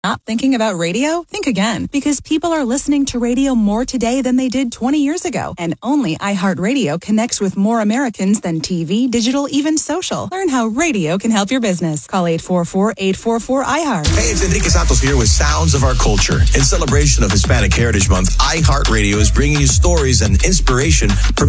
Not thinking about radio? Think again, because people are listening to radio more today than they did 20 years ago. And only iHeartRadio connects with more Americans than TV, digital, even social. Learn how radio can help your business. Call 844-844-iHeart. Hey, it's Enrique Santos here with Sounds of Our Culture. In celebration of Hispanic Heritage Month, iHeartRadio is bringing you stories and inspiration from